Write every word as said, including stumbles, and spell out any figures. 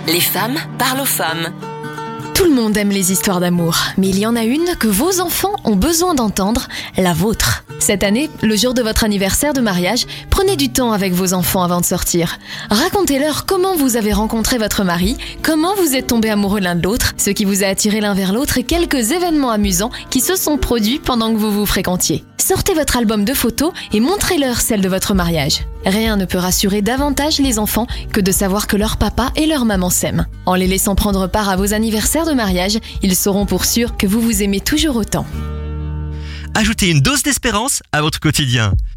Les femmes parlent aux femmes. Tout le monde aime les histoires d'amour, mais il y en a une que vos enfants ont besoin d'entendre, la vôtre. Cette année, le jour de votre anniversaire de mariage, prenez du temps avec vos enfants avant de sortir. Racontez-leur comment vous avez rencontré votre mari, comment vous êtes tombés amoureux l'un de l'autre, ce qui vous a attiré l'un vers l'autre et quelques événements amusants qui se sont produits pendant que vous vous fréquentiez. Sortez votre album de photos et montrez-leur celle de votre mariage. Rien ne peut rassurer davantage les enfants que de savoir que leur papa et leur maman s'aiment. En les laissant prendre part à vos anniversaires de mariage, ils sauront pour sûr que vous vous aimez toujours autant. Ajoutez une dose d'espérance à votre quotidien.